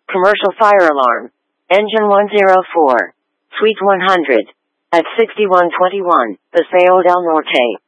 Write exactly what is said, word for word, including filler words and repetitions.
Commercial fire alarm. Engine one oh four. Suite one hundred. At sixty-one twenty-one, Paseo del Norte.